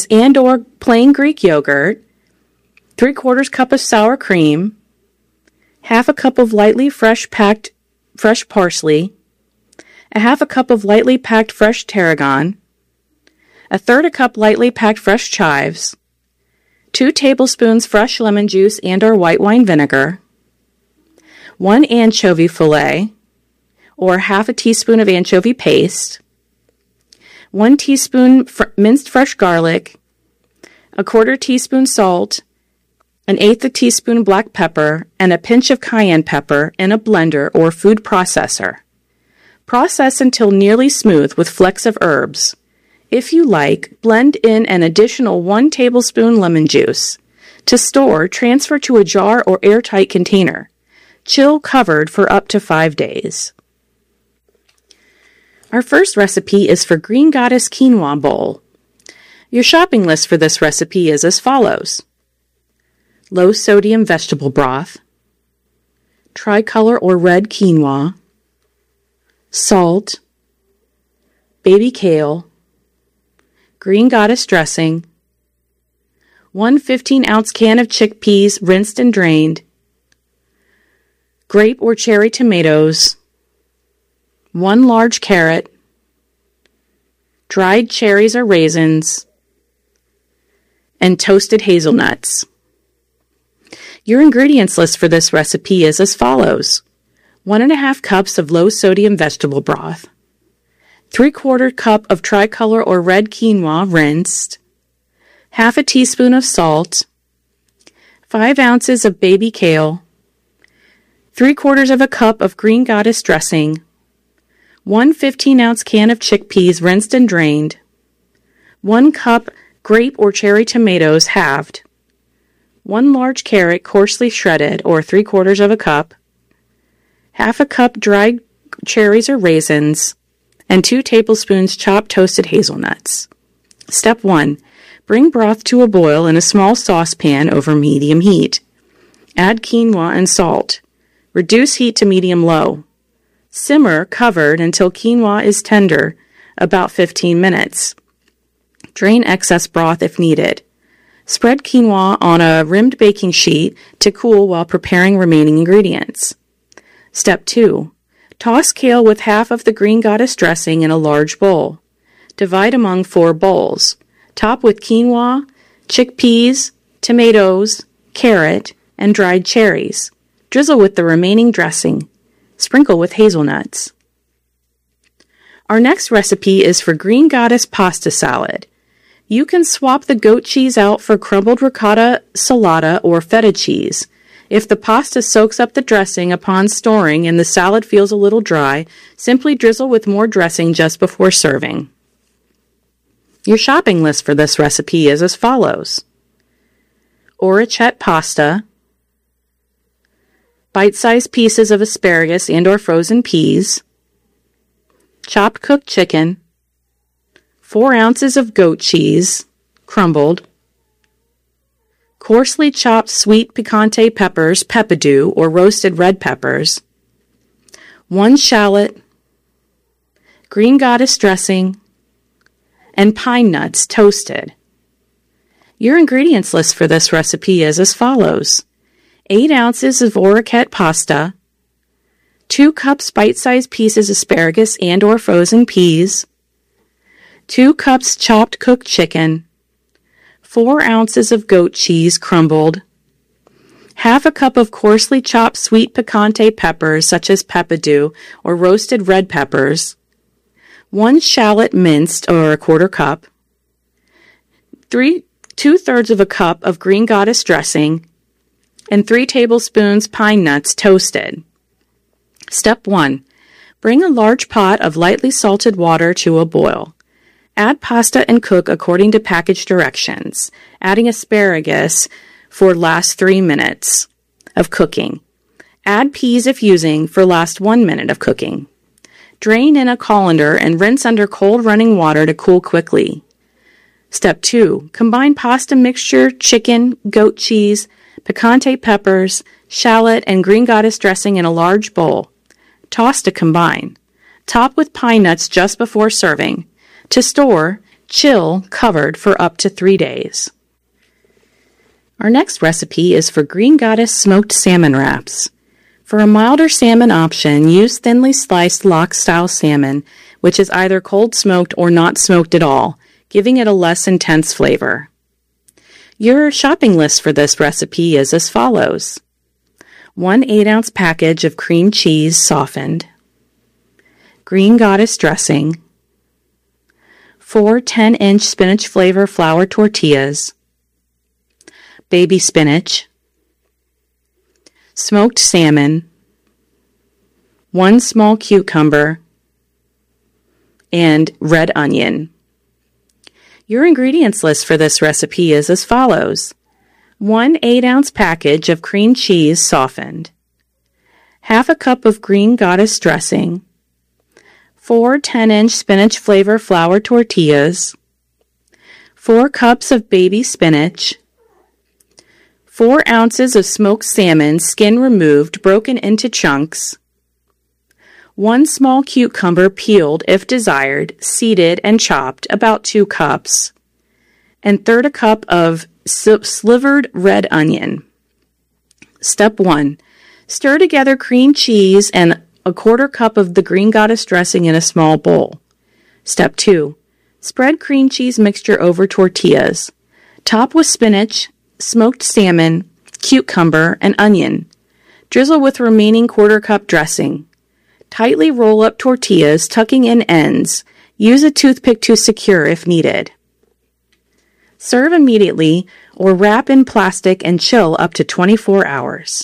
and or plain Greek yogurt, 3/4 cup of sour cream, half a cup of lightly packed fresh parsley, a half a cup of lightly packed fresh tarragon, 1/3 a cup lightly packed fresh chives, 2 tablespoons fresh lemon juice and or white wine vinegar, 1 anchovy fillet, or half a teaspoon of anchovy paste, 1 teaspoon minced fresh garlic, 1/4 teaspoon salt, 1/8 a teaspoon black pepper, and a pinch of cayenne pepper in a blender or food processor. Process until nearly smooth with flecks of herbs. If you like, blend in an additional 1 tablespoon lemon juice. To store, transfer to a jar or airtight container. Chill covered for up to 5 days. Our first recipe is for Green Goddess Quinoa Bowl. Your shopping list for this recipe is as follows: low sodium vegetable broth, tricolor or red quinoa, salt, baby kale, Green Goddess dressing, 1 15-ounce can of chickpeas rinsed and drained, grape or cherry tomatoes, 1 large carrot, dried cherries or raisins, and toasted hazelnuts. Your ingredients list for this recipe is as follows: 1½ cups of low-sodium vegetable broth, 3/4 cup of tricolor or red quinoa rinsed, half a teaspoon of salt, 5 ounces of baby kale, 3/4 of a cup of Green Goddess dressing, 1 15-ounce can of chickpeas rinsed and drained, 1 cup grape or cherry tomatoes halved, 1 large carrot coarsely shredded or 3/4 of a cup, half a cup dried cherries or raisins, and 2 tablespoons chopped toasted hazelnuts. Step 1. Bring broth to a boil in a small saucepan over medium heat. Add quinoa and salt. Reduce heat to medium-low. Simmer covered until quinoa is tender, about 15 minutes. Drain excess broth if needed. Spread quinoa on a rimmed baking sheet to cool while preparing remaining ingredients. Step 2. Toss kale with half of the Green Goddess dressing in a large bowl. Divide among 4 bowls. Top with quinoa, chickpeas, tomatoes, carrot, and dried cherries. Drizzle with the remaining dressing. Sprinkle with hazelnuts. Our next recipe is for Green Goddess pasta salad. You can swap the goat cheese out for crumbled ricotta salata or feta cheese. If the pasta soaks up the dressing upon storing and the salad feels a little dry, simply drizzle with more dressing just before serving. Your shopping list for this recipe is as follows: orecchiette pasta, bite-sized pieces of asparagus and or frozen peas, chopped cooked chicken, 4 ounces of goat cheese, crumbled, coarsely chopped sweet picante peppers, peppadew, or roasted red peppers, 1 shallot, Green Goddess dressing, and pine nuts toasted. Your ingredients list for this recipe is as follows: 8 ounces of orecchiette pasta, 2 cups bite-sized pieces asparagus and or frozen peas, 2 cups chopped cooked chicken, 4 ounces of goat cheese crumbled, half a cup of coarsely chopped sweet picante peppers such as peppadew or roasted red peppers, 1 shallot minced or 1/4 cup, 2/3 of a cup of Green Goddess dressing, and 3 tablespoons pine nuts toasted. Step 1. Bring a large pot of lightly salted water to a boil. Add pasta and cook according to package directions, adding asparagus for last 3 minutes of cooking. Add peas if using for last 1 minute of cooking. Drain in a colander and rinse under cold running water to cool quickly. Step 2. Combine pasta mixture, chicken, goat cheese, picante peppers, shallot, and Green Goddess dressing in a large bowl. Toss to combine. Top with pine nuts just before serving. To store, Chill, covered for up to 3 days. Our next recipe is for Green Goddess smoked salmon wraps. For a milder salmon option, use thinly sliced lox-style salmon, which is either cold smoked or not smoked at all, giving it a less intense flavor. Your shopping list for this recipe is as follows: 1 8-ounce package of cream cheese softened, Green Goddess dressing, 4 10-inch spinach flavor flour tortillas, baby spinach, smoked salmon, 1 small cucumber, and red onion. Your ingredients list for this recipe is as follows: 1 8-ounce package of cream cheese softened, half a cup of Green Goddess dressing, 4 10-inch spinach flavor flour tortillas, 4 cups of baby spinach, 4 ounces of smoked salmon, skin removed, broken into chunks, 1 small cucumber peeled if desired, seeded and chopped, about 2 cups, and 1/3 cup of slivered red onion. Step 1. Stir together cream cheese and 1/4 cup of the Green Goddess dressing in a small bowl. Step 2. Spread cream cheese mixture over tortillas. Top with spinach, smoked salmon, cucumber, and onion. Drizzle with remaining 1/4 cup dressing. Tightly roll up tortillas, tucking in ends. Use a toothpick to secure if needed. Serve immediately or wrap in plastic and chill up to 24 hours.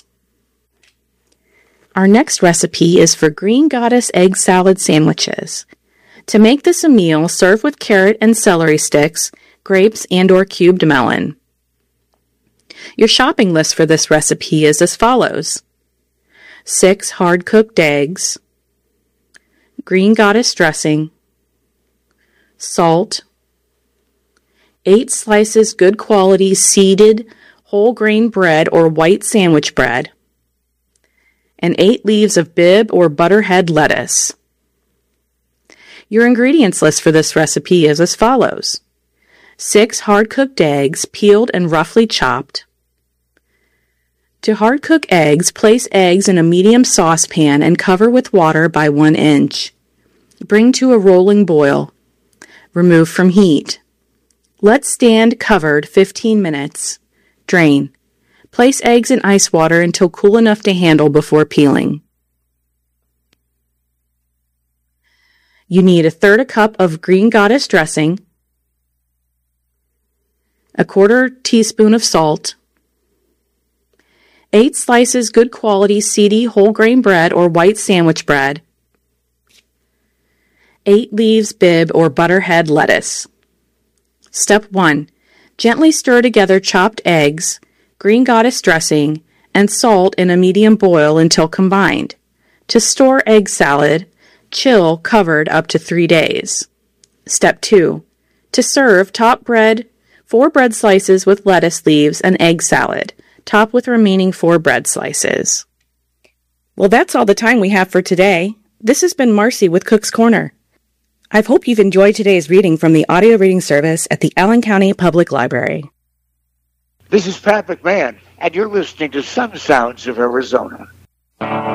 Our next recipe is for Green Goddess egg salad sandwiches. To make this a meal, serve with carrot and celery sticks, grapes, and/or cubed melon. Your shopping list for this recipe is as follows: 6 hard-cooked eggs, Green Goddess dressing, salt, 8 slices good quality seeded whole grain bread or white sandwich bread, and 8 leaves of Bibb or butterhead lettuce. Your ingredients list for this recipe is as follows: 6 hard-cooked eggs, peeled and roughly chopped. To hard-cook eggs, place eggs in a medium saucepan and cover with water by 1 inch. Bring to a rolling boil. Remove from heat. Let stand covered 15 minutes. Drain. Place eggs in ice water until cool enough to handle before peeling. You need 1/3 cup of Green Goddess dressing, 1/4 teaspoon of salt, 8 slices good quality seedy whole grain bread or white sandwich bread, 8 leaves Bibb or butterhead lettuce. Step 1. Gently stir together chopped eggs, Green Goddess dressing, and salt in a medium boil until combined. To store egg salad, chill covered up to 3 days. Step 2. To serve, top bread 4 bread slices with lettuce leaves and egg salad. Top with remaining 4 bread slices. Well, that's all the time we have for today. This has been Marcy with Cook's Corner. I hope you've enjoyed today's reading from the audio reading service at the Allen County Public Library. This is Pat McMahon, and you're listening to Some Sounds of Arizona.